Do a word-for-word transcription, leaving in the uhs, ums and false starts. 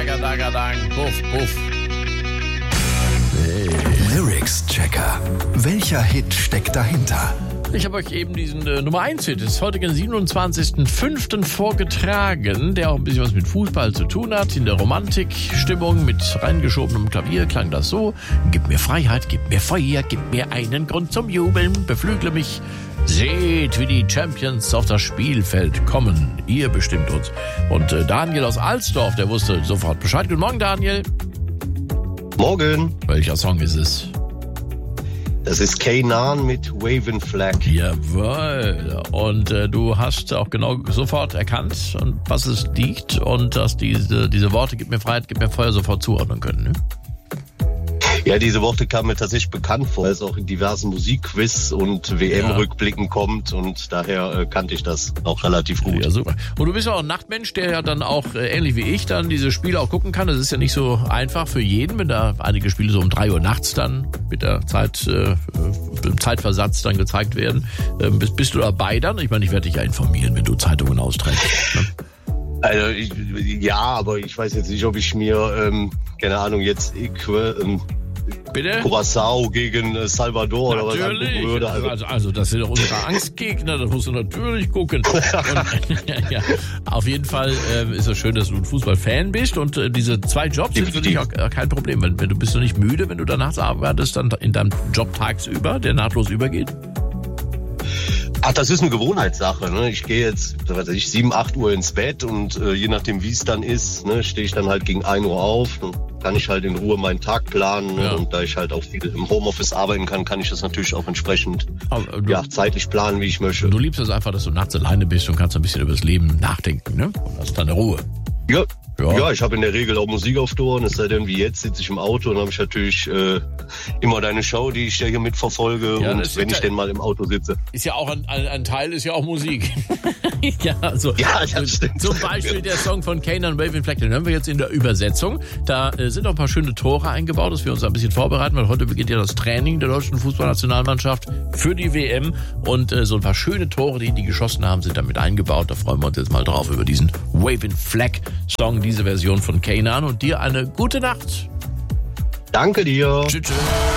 daga, daga, dang, puff, puff. Hey. Lyrics-Checker. Welcher Hit steckt dahinter? Ich habe euch eben diesen äh, Nummer eins Hit des heutigen siebenundzwanzigsten fünften vorgetragen, der auch ein bisschen was mit Fußball zu tun hat. In der Romantikstimmung mit reingeschobenem Klavier klang das so: Gib mir Freiheit, gib mir Feuer, gib mir einen Grund zum Jubeln, beflügle mich. Seht, wie die Champions auf das Spielfeld kommen. Ihr bestimmt uns. Und äh, Daniel aus Alsdorf, der wusste sofort Bescheid. Guten Morgen, Daniel. Morgen. Welcher Song ist es? Das ist Kanan mit Waving Flag. Jawohl. Und äh, du hast auch genau sofort erkannt, an was es liegt und dass diese, diese Worte, gib mir Freiheit, gib mir Feuer, sofort zuordnen können, ne? Ja, diese Worte kamen mir tatsächlich bekannt vor, weil es auch in diversen Musikquiz und W M-Rückblicken ja. kommt und daher äh, kannte ich das auch relativ gut. Ja, super. Und du bist ja auch ein Nachtmensch, der ja dann auch, äh, ähnlich wie ich, dann diese Spiele auch gucken kann. Das ist ja nicht so einfach für jeden, wenn da einige Spiele so um drei Uhr nachts dann mit der Zeit, äh, im Zeitversatz dann gezeigt werden. Ähm, bist, bist du dabei dann? Ich meine, ich werde dich ja informieren, wenn du Zeitungen austrägst. Ne? Also ich, ja, aber ich weiß jetzt nicht, ob ich mir, ähm, keine Ahnung, jetzt ich, ähm, Bitte? Curaçao gegen äh, Salvador natürlich. Oder was angucken würde. Also, also, also das sind doch unsere Angstgegner, das musst du natürlich gucken. Und, ja, ja. Auf jeden Fall äh, ist es schön, dass du ein Fußballfan bist und äh, diese zwei Jobs sind für dich auch äh, kein Problem. Wenn, wenn du bist du nicht müde, wenn du da nachts arbeitest, dann in deinem Job tagsüber, der nahtlos übergeht? Ach, das ist eine Gewohnheitssache. Ne? Ich gehe jetzt, was weiß ich, sieben, acht Uhr ins Bett und äh, je nachdem, wie es dann ist, ne, stehe ich dann halt gegen ein Uhr auf. Dann kann ich halt in Ruhe meinen Tag planen. Ne? Ja. Und da ich halt auch viel im Homeoffice arbeiten kann, kann ich das natürlich auch entsprechend Aber du, ja, zeitlich planen, wie ich möchte. Du liebst es einfach, dass du nachts alleine bist und kannst ein bisschen über das Leben nachdenken, ne? Und hast deine Ruhe. Ja. Ja. ja, ich habe in der Regel auch Musik auf der Ohren, es sei denn wie jetzt sitze ich im Auto und habe ich natürlich äh, immer deine Show, die ich ja hier mitverfolge Ja, und wenn ich denn mal im Auto sitze. Ist ja auch ein, ein, ein Teil, ist ja auch Musik. ja, also, ja, das stimmt. Zum Beispiel der Song von Kanan, Waving Flag, den hören wir jetzt in der Übersetzung. Da äh, sind auch ein paar schöne Tore eingebaut, dass wir uns ein bisschen vorbereiten, weil heute beginnt ja das Training der deutschen Fußballnationalmannschaft für die W M und äh, so ein paar schöne Tore, die die geschossen haben, sind damit eingebaut. Da freuen wir uns jetzt mal drauf über diesen Waving Flag Song, diese Version von Kanan, und dir eine gute Nacht. Danke dir. Tschüss. Tschüss.